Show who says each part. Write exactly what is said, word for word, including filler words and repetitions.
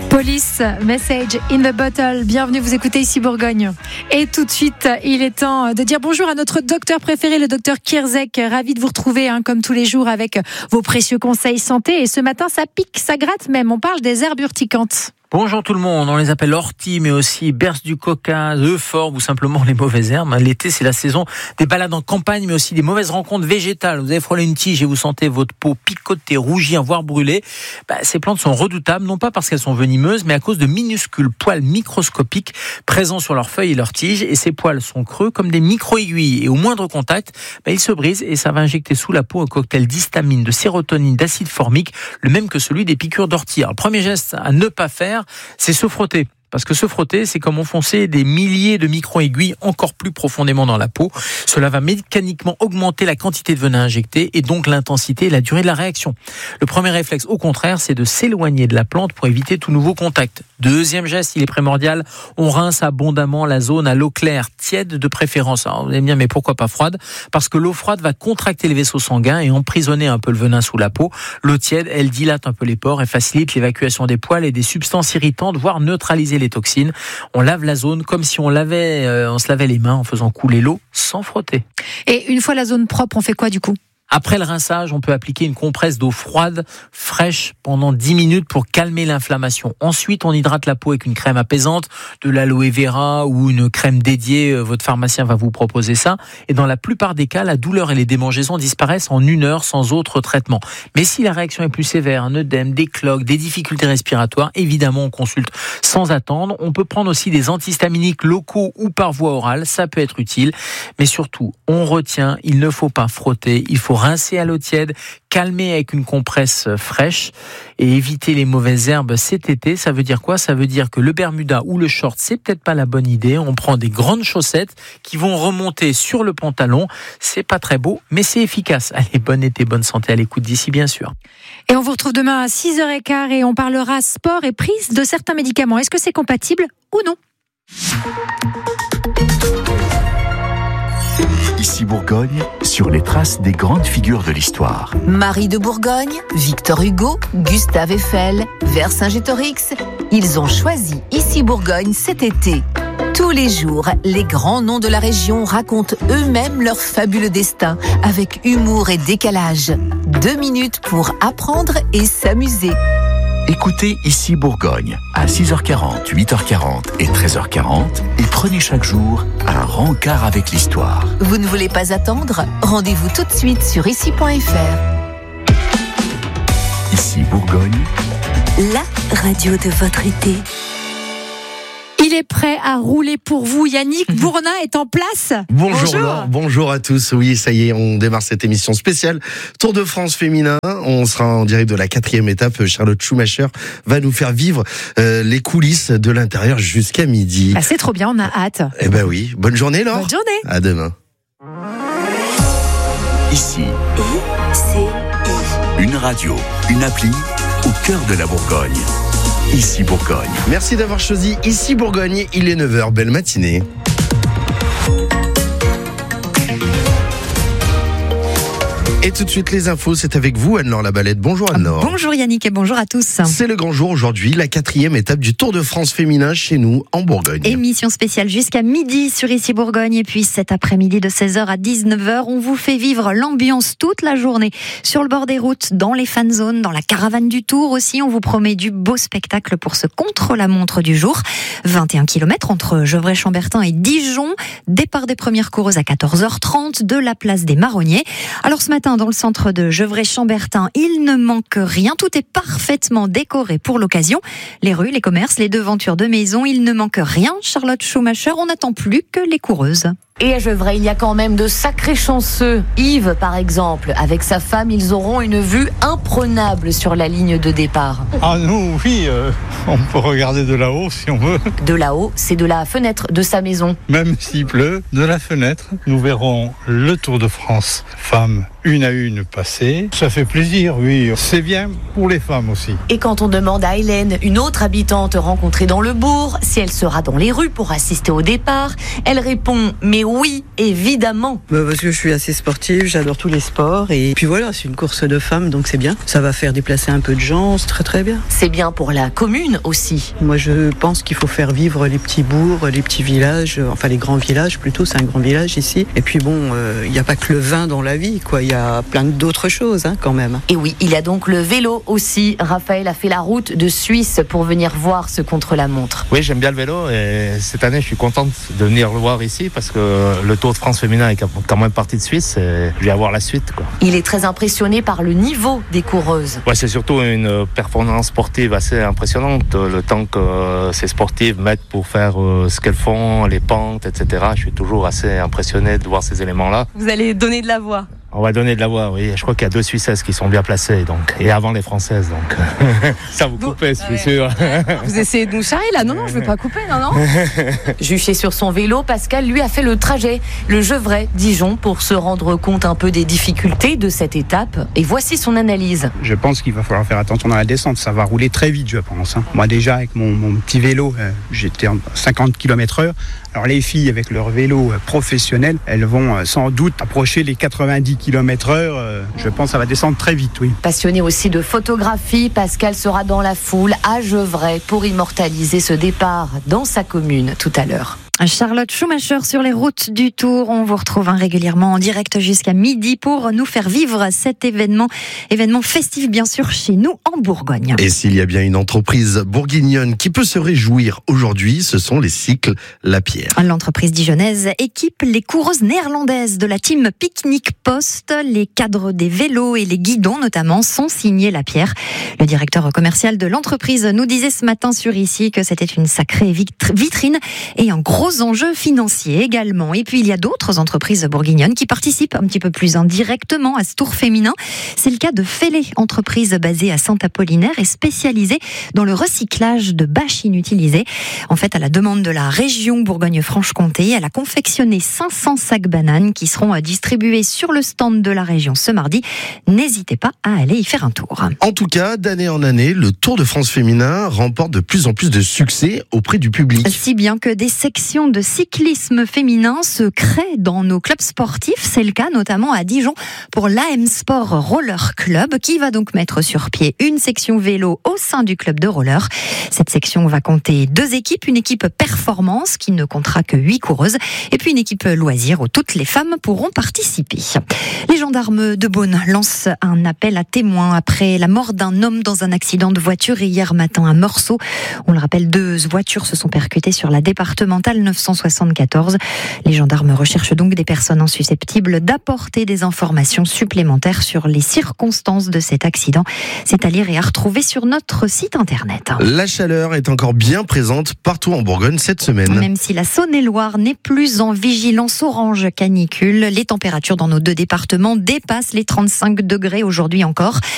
Speaker 1: Police, Message in the Bottle. Bienvenue, vous écoutez ici Bourgogne. Et tout de suite, il est temps de dire bonjour à notre docteur préféré, le docteur Kierzek. Ravi de vous retrouver, hein, comme tous les jours, avec vos précieux conseils santé. Et ce matin, ça pique, ça gratte même. On parle des herbes urticantes.
Speaker 2: Bonjour tout le monde, on les appelle orties, mais aussi berce du coca, euphorbes ou simplement les mauvaises herbes. L'été, c'est la saison des balades en campagne, mais aussi des mauvaises rencontres végétales. Vous avez frôlé une tige et vous sentez votre peau picoter, rougir, voire brûler. Bah, ces plantes sont redoutables, non pas parce qu'elles sont venimeuses, mais à cause de minuscules poils microscopiques présents sur leurs feuilles et leurs tiges. Et ces poils sont creux comme des micro-aiguilles. Et au moindre contact, bah, ils se brisent et ça va injecter sous la peau un cocktail d'histamine, de sérotonine, d'acide formique, le même que celui des piqûres d'ortie. Alors, premier geste à ne pas faire, c'est se frotter. Parce que se frotter, c'est comme enfoncer des milliers de micro-aiguilles encore plus profondément dans la peau. Cela va mécaniquement augmenter la quantité de venin injecté et donc l'intensité et la durée de la réaction. Le premier réflexe, au contraire, c'est de s'éloigner de la plante pour éviter tout nouveau contact. Deuxième geste, il est primordial, on rince abondamment la zone à l'eau claire, tiède de préférence. Alors, vous allez me dire, mais pourquoi pas froide ? Parce que l'eau froide va contracter les vaisseaux sanguins et emprisonner un peu le venin sous la peau. L'eau tiède, elle dilate un peu les pores et facilite l'évacuation des poils et des substances irritantes, voire neutraliser les toxines. On lave la zone comme si on lavait, euh, on se lavait les mains en faisant couler l'eau sans frotter.
Speaker 1: Et une fois la zone propre, on fait quoi du coup ?
Speaker 2: Après le rinçage, on peut appliquer une compresse d'eau froide, fraîche, pendant dix minutes pour calmer l'inflammation. Ensuite, on hydrate la peau avec une crème apaisante, de l'aloe vera ou une crème dédiée. Votre pharmacien va vous proposer ça. Et dans la plupart des cas, la douleur et les démangeaisons disparaissent en une heure sans autre traitement. Mais si la réaction est plus sévère, un œdème, des cloques, des difficultés respiratoires, évidemment, on consulte sans attendre. On peut prendre aussi des antihistaminiques locaux ou par voie orale. Ça peut être utile. Mais surtout, on retient, il ne faut pas frotter, il faut rincer à l'eau tiède, calmer avec une compresse fraîche et éviter les mauvaises herbes cet été. Ça veut dire quoi ? Ça veut dire que le bermuda ou le short, c'est peut-être pas la bonne idée. On prend des grandes chaussettes qui vont remonter sur le pantalon. C'est pas très beau, mais c'est efficace. Allez, bon été, bonne santé à l'écoute d'ici, bien sûr.
Speaker 1: Et on vous retrouve demain à six heures quinze et on parlera sport et prise de certains médicaments. Est-ce que c'est compatible ou non ?
Speaker 3: Ici Bourgogne, sur les traces des grandes figures de l'histoire.
Speaker 4: Marie de Bourgogne, Victor Hugo, Gustave Eiffel, Vercingétorix, ils ont choisi Ici Bourgogne cet été. Tous les jours, les grands noms de la région racontent eux-mêmes leur fabuleux destin, avec humour et décalage. Deux minutes pour apprendre et s'amuser.
Speaker 3: Écoutez Ici Bourgogne à six heures quarante, huit heures quarante et treize heures quarante et prenez chaque jour un rencard avec l'histoire.
Speaker 4: Vous ne voulez pas attendre ? Rendez-vous tout de suite sur ici point f r.
Speaker 3: Ici Bourgogne,
Speaker 4: la radio de votre été.
Speaker 1: Il est prêt à rouler pour vous. Yannick Bourna est en place.
Speaker 5: Bonjour,
Speaker 1: bonjour.
Speaker 5: Laure, bonjour à tous. Oui, ça y est, on démarre cette émission spéciale Tour de France féminin. On sera en direct de la quatrième étape. Charlotte Schumacher va nous faire vivre euh, les coulisses de l'intérieur jusqu'à midi.
Speaker 1: Ah, c'est trop bien, on a hâte.
Speaker 5: Eh ben oui, bonne journée Laure.
Speaker 1: Bonne journée.
Speaker 5: À demain.
Speaker 3: ici,
Speaker 4: I,
Speaker 3: une radio, une appli au cœur de la Bourgogne. Ici Bourgogne.
Speaker 5: Merci d'avoir choisi Ici Bourgogne. Il est neuf heures, belle matinée. Et tout de suite les infos, c'est avec vous Anne-Laure Labalette. Bonjour Anne-Laure.
Speaker 1: Bonjour Yannick et bonjour à tous.
Speaker 5: C'est le grand jour aujourd'hui, la quatrième étape du Tour de France féminin chez nous en Bourgogne.
Speaker 6: Émission spéciale jusqu'à midi sur Ici Bourgogne et puis cet après-midi de seize heures à dix-neuf heures, on vous fait vivre l'ambiance toute la journée sur le bord des routes, dans les fan zones, dans la caravane du Tour aussi. On vous promet du beau spectacle pour ce contre-la-montre du jour. vingt et un kilomètres entre Gevrey-Chambertin et Dijon. Départ des premières coureuses à quatorze heures trente de la place des Marronniers. Alors ce matin, dans le centre de Gevrey-Chambertin, il ne manque rien. Tout est parfaitement décoré pour l'occasion. Les rues, les commerces, les devantures de maisons, il ne manque rien. Charlotte Schumacher, on n'attend plus que les coureuses.
Speaker 7: Et à Gevrey, il y a quand même de sacrés chanceux. Yves, par exemple, avec sa femme, ils auront une vue imprenable sur la ligne de départ.
Speaker 8: Ah nous, oui, euh, on peut regarder de là-haut si on veut.
Speaker 7: De là-haut, c'est de la fenêtre de sa maison.
Speaker 8: Même s'il pleut, de la fenêtre, nous verrons le Tour de France. Femmes, une à une passer. Ça fait plaisir, oui. C'est bien pour les femmes aussi.
Speaker 7: Et quand on demande à Hélène, une autre habitante rencontrée dans le bourg, si elle sera dans les rues pour assister au départ, elle répond « Mais oui, évidemment.
Speaker 9: Bah parce que je suis assez sportive, j'adore tous les sports et puis voilà, c'est une course de femmes donc c'est bien. Ça va faire déplacer un peu de gens, c'est très très bien.
Speaker 7: C'est bien pour la commune aussi.
Speaker 9: Moi je pense qu'il faut faire vivre les petits bourgs, les petits villages, enfin les grands villages plutôt, c'est un grand village ici. Et puis bon, il euh, n'y a pas que le vin dans la vie, quoi. Il y a plein d'autres choses hein, quand même.
Speaker 7: Et oui, il y a donc le vélo aussi. Raphaël a fait la route de Suisse pour venir voir ce contre-la-montre.
Speaker 10: Oui, j'aime bien le vélo et cette année je suis contente de venir le voir ici parce que le Tour de France féminin est quand même parti de Suisse et je vais avoir la suite, quoi.
Speaker 7: Il est très impressionné par le niveau des coureuses.
Speaker 10: Ouais, c'est surtout une performance sportive assez impressionnante. Le temps que ces sportives mettent pour faire ce qu'elles font, les pentes, et cetera. Je suis toujours assez impressionné de voir ces éléments-là.
Speaker 7: Vous allez donner de la voix.
Speaker 10: On va donner de la voix, oui. Je crois qu'il y a deux Suissesses qui sont bien placées, donc, et avant les Françaises, donc. Ça vous coupe, je suis sûr.
Speaker 7: Vous essayez de nous charrer là? Non, non, je ne veux pas couper, non, non. Juché sur son vélo, Pascal, lui, a fait le trajet, le Gevrey-Dijon, pour se rendre compte un peu des difficultés de cette étape. Et voici son analyse.
Speaker 11: Je pense qu'il va falloir faire attention dans la descente. Ça va rouler très vite, je pense. Hein. Moi, déjà, avec mon, mon petit vélo, euh, j'étais en cinquante kilomètres heure. Alors, les filles, avec leur vélo euh, professionnel, elles vont euh, sans doute approcher les quatre-vingt-dix kilomètres heure. Euh, je pense que ça va descendre très vite, oui.
Speaker 7: Passionné aussi de photographie, Pascal sera dans la foule à Gevrey pour immortaliser ce départ dans sa commune tout à l'heure.
Speaker 6: Charlotte Schumacher sur les routes du Tour. On vous retrouve régulièrement en direct jusqu'à midi pour nous faire vivre cet événement. Événement festif, bien sûr, chez nous en Bourgogne.
Speaker 5: Et s'il y a bien une entreprise bourguignonne qui peut se réjouir aujourd'hui, ce sont les cycles Lapierre.
Speaker 6: L'entreprise dijonnaise équipe les coureuses néerlandaises de la team Picnic Post. Les cadres des vélos et les guidons, notamment, sont signés Lapierre. Le directeur commercial de l'entreprise nous disait ce matin sur ici que c'était une sacrée vitrine et un gros enjeux financiers également. Et puis il y a d'autres entreprises bourguignonnes qui participent un petit peu plus indirectement à ce tour féminin. C'est le cas de Fellé, entreprise basée à Saint-Apollinaire et spécialisée dans le recyclage de bâches inutilisées. En fait, à la demande de la région Bourgogne-Franche-Comté, elle a confectionné cinq cents sacs bananes qui seront distribués sur le stand de la région ce mardi. N'hésitez pas à aller y faire un tour.
Speaker 5: En tout cas, d'année en année, le Tour de France féminin remporte de plus en plus de succès auprès du public.
Speaker 6: Si bien que des sections de cyclisme féminin se créent dans nos clubs sportifs. C'est le cas notamment à Dijon pour l'A M Sport Roller Club qui va donc mettre sur pied une section vélo au sein du club de roller. Cette section va compter deux équipes, une équipe performance qui ne comptera que huit coureuses et puis une équipe loisir où toutes les femmes pourront participer. Les gendarmes de Beaune lancent un appel à témoins après la mort d'un homme dans un accident de voiture hier matin à Meursault. On le rappelle, deux voitures se sont percutées sur la départementale neuf cent soixante-quatorze. Les gendarmes recherchent donc des personnes susceptibles d'apporter des informations supplémentaires sur les circonstances de cet accident. C'est à lire et à retrouver sur notre site internet.
Speaker 5: La chaleur est encore bien présente partout en Bourgogne cette semaine.
Speaker 6: Même si la Saône-et-Loire n'est plus en vigilance orange canicule, les températures dans nos deux départements dépassent les trente-cinq degrés aujourd'hui encore.